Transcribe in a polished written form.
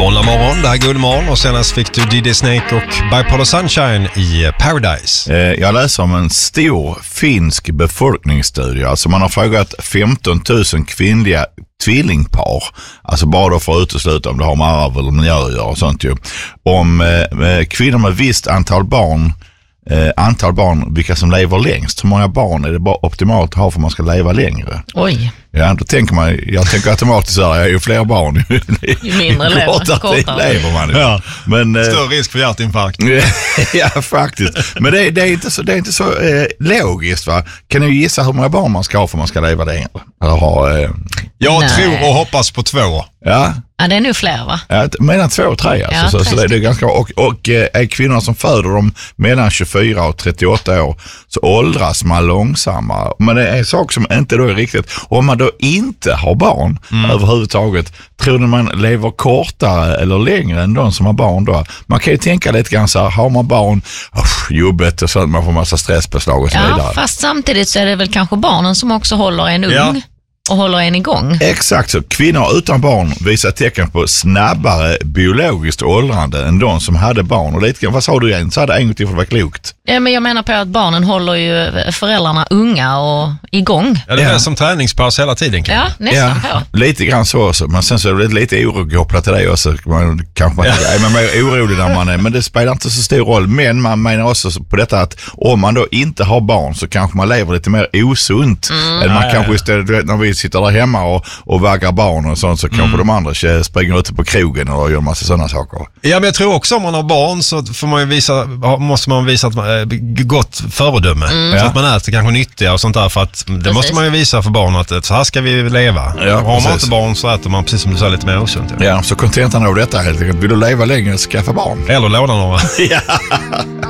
Måndag morgon, det här är Guldmorgon och senast fick du DJ Snake och Bipolar Sunshine i Paradise. Jag läser om en stor finsk befolkningsstudie. Alltså man har frågat 15 000 kvinnliga tvillingpar, alltså bara då för att utesluta om det har med arv eller miljö att göra och sånt ju. Om kvinnor med visst antal barn, vilka som lever längst. Hur många barn är det bara optimalt att ha för att man ska leva längre? Oj. Ja, då tänker man, jag tänker automatiskt så här, ju fler barn ju mindre lever man. Ja. Men, större risk för hjärtinfarkt. Ja, faktiskt. Men det är inte så logiskt, va? Kan du gissa hur många barn man ska ha för man ska leva längre? Eller ha, jag tror och hoppas på 2. Ja. Ja, det är nu fler, va? Ja, mellan 2 och 3 alltså. Ja, så det är ganska bra. Och är kvinnorna som föder dem mellan 24 och 38 år så åldras man långsammare. Men det är en sak som inte då är riktigt. Om man då inte har barn överhuvudtaget, tror ni man lever kortare eller längre än de som har barn då? Man kan ju tänka lite grann så här, har man barn, jobbet och så, man får massa stresspåslag och så vidare. Ja, fast samtidigt så är det väl kanske barnen som också håller en ung. Ja. Och håller en igång. Exakt, så kvinnor utan barn visar tecken på snabbare biologiskt åldrande än de som hade barn. Och lite grann, vad sa du igen? Så hade en gång till för att vara klokt. Ja, men jag menar på att barnen håller ju föräldrarna unga och igång. Ja, det är som träningspass hela tiden. Ja, nästan på. Lite grann så också. Men sen så är det lite oro kopplat till det också. Man kanske är man mer orolig när man är, men det spelar inte så stor roll. Men man menar också på detta att om man då inte har barn så kanske man lever lite mer osunt. Än man kanske istället, när vi sitter där hemma och vaggar barn och sånt, så kanske de andra springer ute på krogen och gör massa sådana saker. Ja, men jag tror också om man har barn så får man ju måste man visa att man är gott föredöme. Så att man äter kanske nyttiga och sånt där, för att det måste man ju visa för barn att så här ska vi leva. Ja, har man inte barn så äter man, precis som du sa, lite mer osunt. Ja, så kontentan av detta helt enkelt. Vill du leva längre, skaffa barn. Eller låna några.